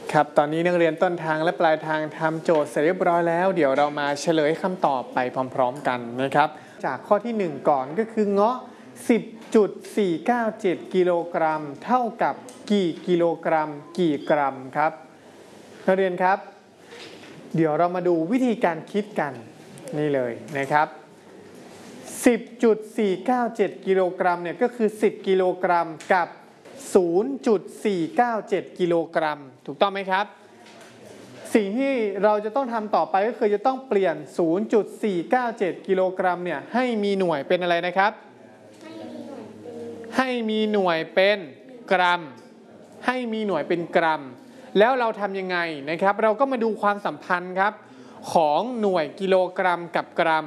ครับตอนนี้นักเรียนต้นทางและปลายทางทำโจทย์เสร็จเรียบร้อยแล้วเดี๋ยวเรามาเฉลยคำตอบไปพร้อมๆกันนะครับจากข้อที่1ก่อนก็คือเงาะ 10.497 กิโลกรัมเท่ากับกี่กิโลกรัมกี่กรัมครับนักเรียนครับเดี๋ยวเรามาดูวิธีการคิดกันนี่เลยนะครับ 10.497 กิโลกรัมเนี่ยก็คือ10กิโลกรัมกับ 0.497 กิโลกรัมถูกต้องไหมครับสิ่งที่เราจะต้องทำต่อไปก็คือจะต้องเปลี่ยน 0.497 กิโลกรัมเนี่ยให้มีหน่วยเป็นอะไรนะครับให้มีหน่วยเป็นกรัมให้มีหน่วยเป็นกรัมแล้วเราทำยังไงนะครับเราก็มาดูความสัมพันธ์ครับของหน่วยกิโลกรัมกับกรัม